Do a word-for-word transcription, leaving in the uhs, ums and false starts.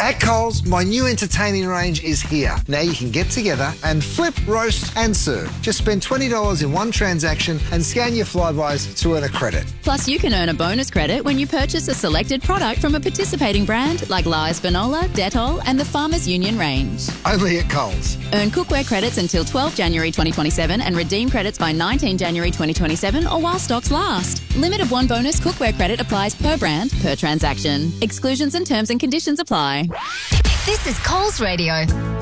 At Coles, my new entertaining range is here. Now you can get together and flip, roast and serve. Just spend twenty dollars in one transaction and scan your Flybuys to earn a credit. Plus, you can earn a bonus credit when you purchase a selected product from a participating brand like Lies Banola, Dettol and the Farmers Union range. Only at Coles. Earn cookware credits until twelfth January twenty twenty-seven and redeem credits by nineteenth January twenty twenty-seven or while stocks last. Limit of one bonus cookware credit applies per brand, per transaction. Exclusions and terms and conditions apply. This is Coles Radio.